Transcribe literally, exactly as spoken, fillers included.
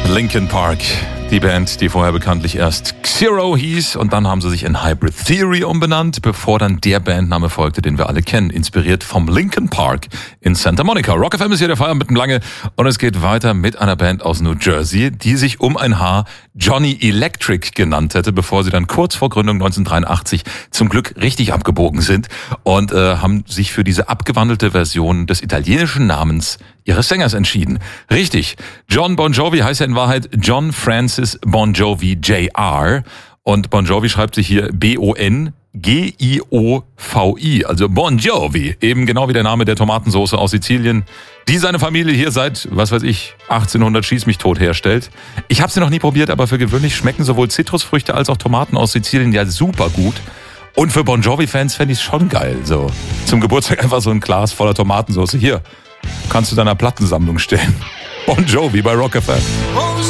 Linkin Park, die Band, die vorher bekanntlich erst Xero hieß und dann haben sie sich in Hybrid Theory umbenannt, bevor dann der Bandname folgte, den wir alle kennen, inspiriert vom Linkin Park in Santa Monica. Rock F M ist hier der Feierabend mit dem Lange und es geht weiter mit einer Band aus New Jersey, die sich um ein Haar Johnny Electric genannt hätte, bevor sie dann kurz vor Gründung neunzehnhundertdreiundachtzig zum Glück richtig abgebogen sind und äh, haben sich für diese abgewandelte Version des italienischen Namens ihres Sängers entschieden. Richtig, John Bon Jovi heißt ja in Wahrheit John Francis Bon Jovi J R und Bon Jovi schreibt sich hier B O N G I O V I, also Bon Jovi, eben genau wie der Name der Tomatensauce aus Sizilien, die seine Familie hier seit, was weiß ich, achtzehnhundert schieß mich tot herstellt. Ich habe sie noch nie probiert, aber für gewöhnlich schmecken sowohl Zitrusfrüchte als auch Tomaten aus Sizilien ja super gut. Und für Bon Jovi-Fans fände ich es schon geil, so zum Geburtstag einfach so ein Glas voller Tomatensauce. Hier, kannst du deiner Plattensammlung stellen. Bon Jovi bei Rock F M.